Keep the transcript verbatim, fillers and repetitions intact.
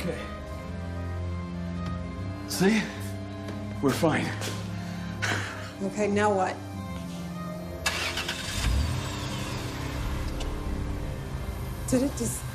Okay. See? We're fine. Okay, now what? Did it just...